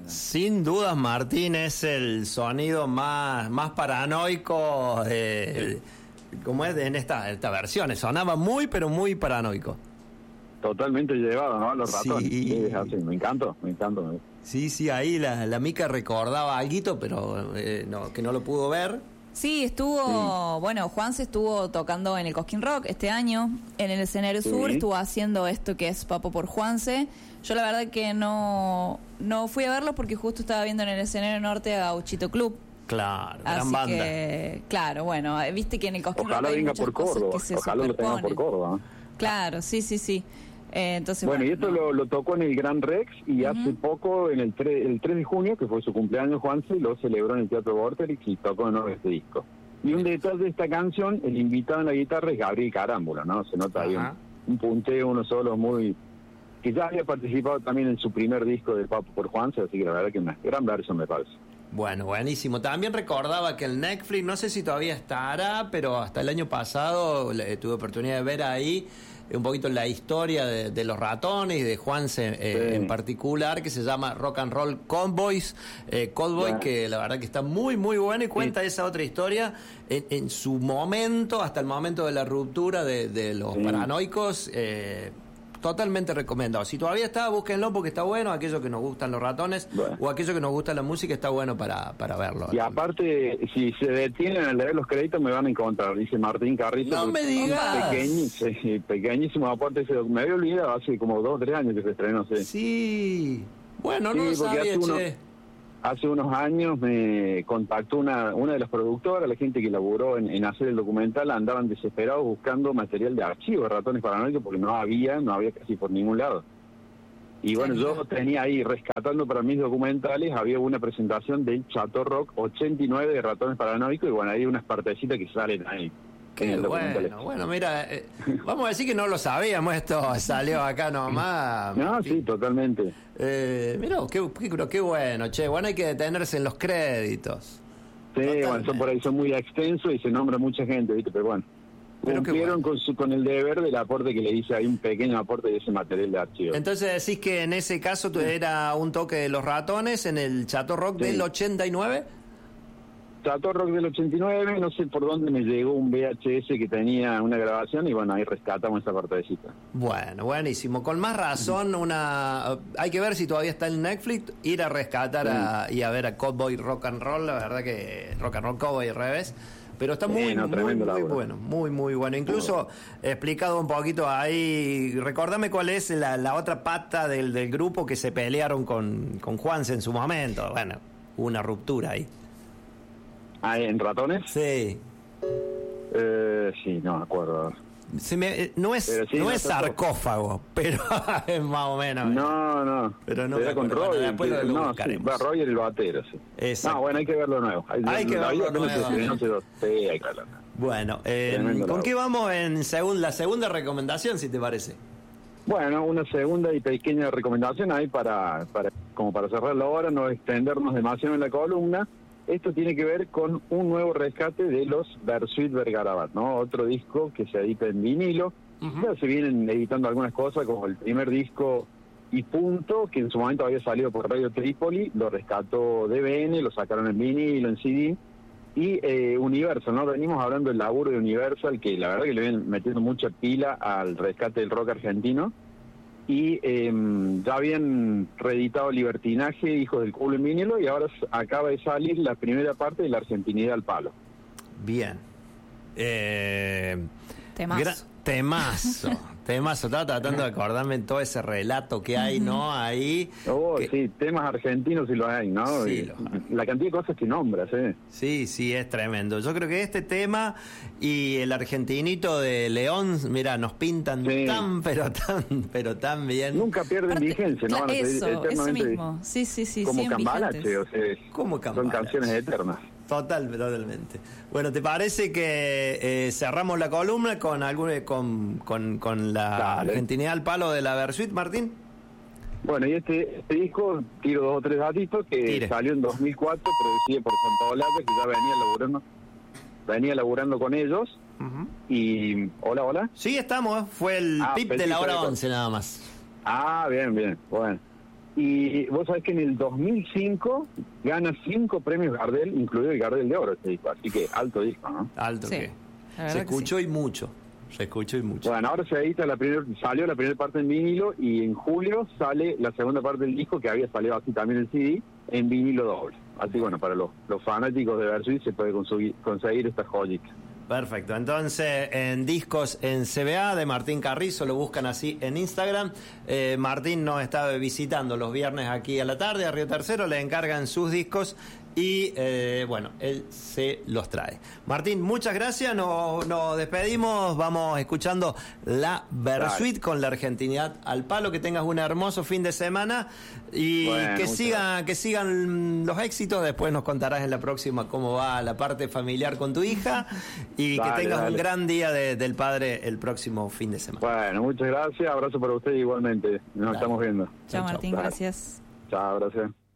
Sin dudas, Martín, es el sonido más paranoico, como es en esta versión. Sonaba muy, pero muy paranoico. Totalmente llevado, ¿no? Los ratones. Sí. Sí, así, me encantó. Sí, ahí la Mica recordaba alguito, pero que no lo pudo ver. Sí, bueno, Juanse estuvo tocando en el Cosquín Rock este año, en el escenario sur, estuvo haciendo esto que es Papo por Juanse. Yo la verdad que no fui a verlo porque justo estaba viendo en el escenario norte a Gauchito Club. Claro, así gran banda. Que, claro, bueno, viste que en el Cosquín Rock ojalá hay venga muchas por cosas Córdoba, que se ojalá lo tenga por Córdoba. Claro, sí. Entonces, bueno, y esto lo tocó en el Gran Rex y hace poco, el 3 de junio, que fue su cumpleaños, Juanse, lo celebró en el Teatro Vorterix y tocó de nuevo este disco. Y un detalle de esta canción, el invitado en la guitarra es Gabriel Carámbula, ¿no? Se nota ahí un punteo, unos solos muy... que ya había participado también en su primer disco de Papo por Juanse, así que la verdad que una gran versión me parece. Bueno, buenísimo. También recordaba que el Netflix, no sé si todavía estará, pero hasta el año pasado tuve oportunidad de ver ahí un poquito la historia de los ratones y de Juanse en particular, que se llama Rock and Roll Cowboys, que la verdad que está muy, muy bueno y cuenta esa otra historia en su momento, hasta el momento de la ruptura de los paranoicos. Totalmente recomendado. Si todavía está, búsquenlo porque está bueno. Aquellos que nos gustan los ratones o aquellos que nos gusta la música, está bueno para verlo. Y aparte, si se detienen a leer los créditos, me van a encontrar, dice Martín Carrizo. No me digas. Pequeñísimo aporte. Me había olvidado hace como 2 o 3 años que se estrenó. Sí. Bueno, no lo sabía, hace unos años me contactó una de las productoras, la gente que laburó en hacer el documental, andaban desesperados buscando material de archivo de Ratones Paranoicos porque no había casi por ningún lado. Y bueno, yo tenía ahí, rescatando para mis documentales, había una Qué presentación del Chateau Rock 89 de Ratones Paranoicos y bueno, hay unas partecitas que salen ahí. Bueno, mira, vamos a decir que no lo sabíamos, esto salió acá nomás. No, sí, totalmente. Mirá, qué bueno, bueno, hay que detenerse en los créditos. Sí, bueno, son muy extensos y se nombra mucha gente, ¿viste? Pero bueno, cumplieron con el deber del aporte que le hice, hay un pequeño aporte de ese material de archivo. Entonces decís que en ese caso era un toque de los ratones en el Chateau Rock del 89. Chateau Rock del 89, no sé por dónde me llegó un VHS que tenía una grabación y bueno, ahí rescatamos esa partecita. Bueno, buenísimo. Con más razón, hay que ver si todavía está en Netflix, ir a rescatar y a ver a Cowboy Rock and Roll, la verdad que Rock and Roll Cowboy al revés. Pero está muy bueno, muy bueno. Incluso explicado un poquito ahí, recordame cuál es la otra pata del grupo que se pelearon con Juanse en su momento. Bueno, hubo una ruptura ahí. ¿En Ratones? Sí. Sí, no me acuerdo. No es sarcófago, pero es más o menos. No. Pero no era con Roger. Roger el batero, sí. Exacto. No, bueno, hay que verlo de nuevo. Hay que verlo nuevo. Sí, hay que verlo. Bueno, ¿con qué vamos en la segunda recomendación, si te parece? Bueno, una segunda y pequeña recomendación ahí para cerrarlo ahora, no extendernos demasiado en la columna. Esto tiene que ver con un nuevo rescate de los Bersuit Vergarabat, ¿no? Otro disco que se edita en vinilo. Ya se vienen editando algunas cosas, como el primer disco y punto, que en su momento había salido por Radio Trípoli, lo rescató DBN, lo sacaron en vinilo, en CD. Y Universal, ¿no? Venimos hablando del laburo de Universal, que la verdad que le vienen metiendo mucha pila al rescate del rock argentino. Y ya habían reeditado Libertinaje, Hijos del Culo en vinilo, y ahora acaba de salir la primera parte de La Argentinidad al Palo. Bien. Temazo. Estaba tratando de acordarme en todo ese relato que hay, ¿no? Ahí. Sí, temas argentinos sí los hay, ¿no? Sí, la cantidad de cosas que nombras, ¿eh? Sí, es tremendo. Yo creo que este tema y el argentinito de León, mira, nos pintan pero tan bien. Nunca pierden vigencia, ¿no? Eso mismo. Sí. Como Cambalache, o sea, son canciones eternas. Totalmente. Bueno, ¿te parece que cerramos la columna con la Argentinidad al Palo de la Bersuit, Martín? Bueno, y este disco, tiro 2 o 3 datitos, que salió en 2004, producido por Santa Olalla, que ya venía laburando con ellos. Y, hola. Sí, estamos, fue el PIP de la hora 11 nada más. Bien, bueno. Y vos sabés que en el 2005 gana 5 premios Gardel, incluido el Gardel de Oro este disco, así que alto disco, ¿no? Alto Sí, que la verdad se que escuchó sí. y mucho. Se escuchó y mucho. Bueno, ahora se edita salió la primera parte en vinilo y en julio sale la segunda parte del disco, que había salido así también el CD, en vinilo doble. Así que bueno, para los fanáticos de Versuit se puede conseguir esta joyita. Perfecto, entonces en discos en CBA de Martín Carrizo, lo buscan así en Instagram. Martín nos está visitando los viernes aquí a la tarde a Río Tercero, le encargan sus discos y bueno, él se los trae. Martín, muchas gracias, nos despedimos, vamos escuchando la Versuit con la argentinidad al palo, que tengas un hermoso fin de semana y bueno, que sigan los éxitos. Después nos contarás en la próxima cómo va la parte familiar con tu hija y dale, que tengas dale. un gran día del padre el próximo fin de semana. Bueno, muchas gracias, abrazo para usted igualmente, nos Dale. estamos viendo. Chao, Martín, Dale. gracias. Chao, gracias.